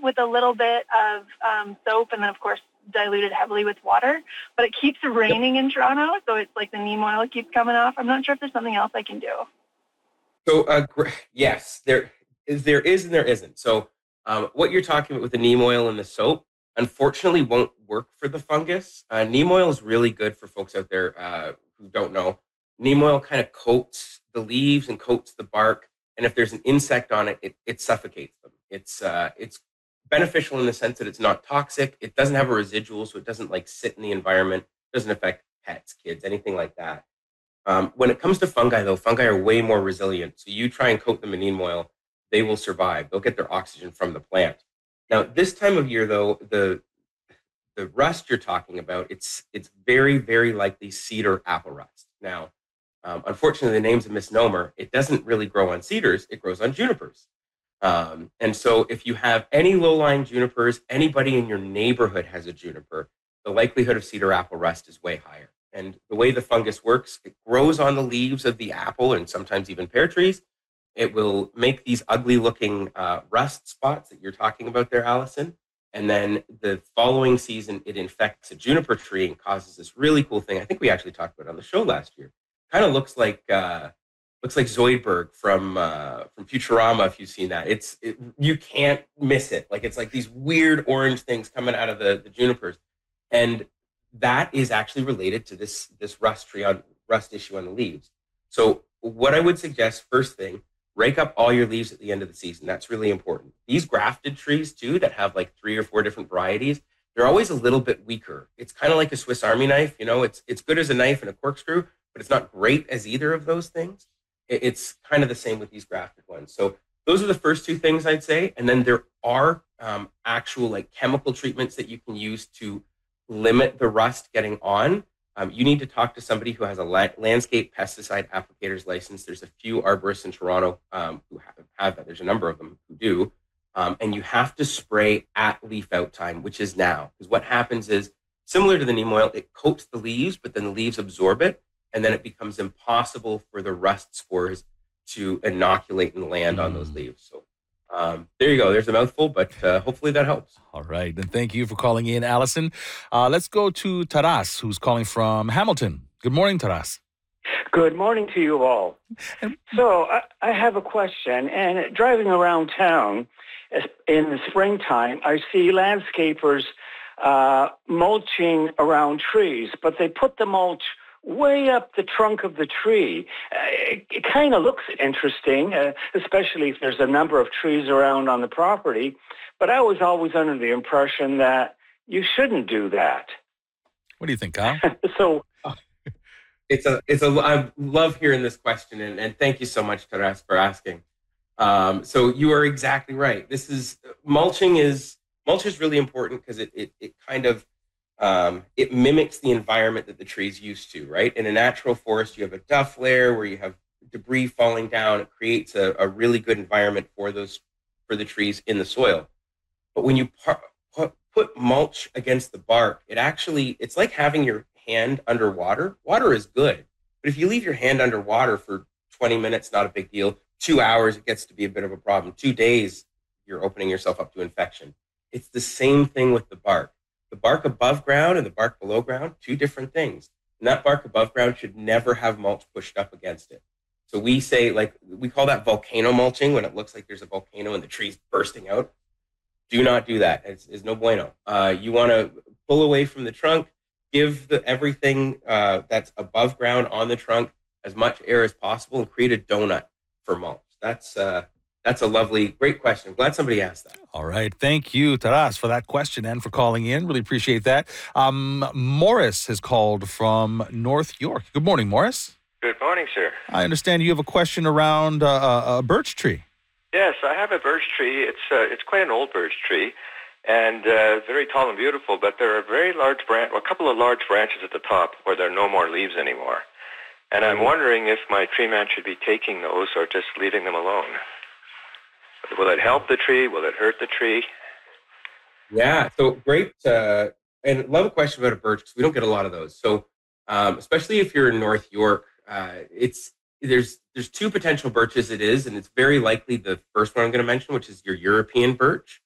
with a little bit of soap and then, of course, diluted heavily with water. But it keeps raining in Toronto, so it's like the neem oil keeps coming off. I'm not sure if there's something else I can do. So, yes, there is and there isn't. So, what you're talking about with the neem oil and the soap, unfortunately, won't work for the fungus. Neem oil is really good for folks out there who don't know. Neem oil kind of coats the leaves and coats the bark, and if there's an insect on it, it suffocates them. It's beneficial in the sense that it's not toxic. It doesn't have a residual, so it doesn't like sit in the environment. It doesn't affect pets, kids, anything like that. When it comes to fungi, though, fungi are way more resilient. So you try and coat them in neem oil, they will survive. They'll get their oxygen from the plant. Now, this time of year, though, the rust you're talking about, it's very, very likely cedar apple rust. Now, unfortunately, the name's a misnomer. It doesn't really grow on cedars. It grows on junipers. And so if you have any low-lying junipers, anybody in your neighborhood has a juniper, the likelihood of cedar apple rust is way higher. And the way the fungus works, it grows on the leaves of the apple and sometimes even pear trees. It will make these ugly looking rust spots that you're talking about there, Allison. And then the following season, it infects a juniper tree and causes this really cool thing. I think we actually talked about it on the show last year. Kind of looks like Zoidberg from Futurama. If you've seen that, you can't miss it. Like it's like these weird orange things coming out of the junipers, and that is actually related to this rust issue on the leaves. So what I would suggest, first thing, rake up all your leaves at the end of the season. That's really important. These grafted trees too, that have like 3 or 4 different varieties, they're always a little bit weaker. It's kind of like a Swiss Army knife. You know, it's good as a knife and a corkscrew, but it's not great as either of those things. It's kind of the same with these grafted ones. So those are the first 2 things I'd say. And then there are actual like chemical treatments that you can use to limit the rust getting on. You need to talk to somebody who has a landscape pesticide applicator's license. There's a few arborists in Toronto who have that. There's a number of them who do. And you have to spray at leaf out time, which is now. Because what happens is, similar to the neem oil, it coats the leaves, but then the leaves absorb it. And then it becomes impossible for the rust spores to inoculate and land on those leaves. So there you go. There's a mouthful, but hopefully that helps. All right. And thank you for calling in, Allison. Let's go to Taras, who's calling from Hamilton. Good morning, Taras. Good morning to you all. So I have a question. And driving around town in the springtime, I see landscapers mulching around trees, but they put the mulch way up the trunk of the tree. It kind of looks interesting, especially if there's a number of trees around on the property. But I was always under the impression that you shouldn't do that. What do you think, Kyle? So I love hearing this question, and thank you so much, Taras, for asking. So you are exactly right. Mulch is really important because it kind of it mimics the environment that the tree's used to, right? In a natural forest, you have a duff layer where you have debris falling down. It creates a really good environment for the trees in the soil. But when you put mulch against the bark, it's like having your hand underwater. Water is good, but if you leave your hand underwater for 20 minutes, not a big deal. 2 hours, it gets to be a bit of a problem. 2 days, you're opening yourself up to infection. It's the same thing with the bark. The bark above ground and the bark below ground, 2 different things. And that bark above ground should never have mulch pushed up against it. So we say, we call that volcano mulching when it looks like there's a volcano and the tree's bursting out. Do not do that. It's no bueno. You want to pull away from the trunk, give everything that's above ground on the trunk as much air as possible, and create a donut for mulch. That's a great question. I'm glad somebody asked that. All right. Thank you, Taras, for that question and for calling in. Really appreciate that. Morris has called from North York. Good morning, Morris. Good morning, sir. I understand you have a question around a birch tree. Yes, I have a birch tree. It's quite an old birch tree, and very tall and beautiful, but there are a couple of large branches at the top where there are no more leaves anymore. And I'm wondering if my tree man should be taking those or just leaving them alone. Will it help the tree? Will it hurt the tree? Yeah, so great. And love a question about a birch because we don't get a lot of those. So especially if you're in North York, there's 2 potential birches and it's very likely the first one I'm going to mention, which is your European birch.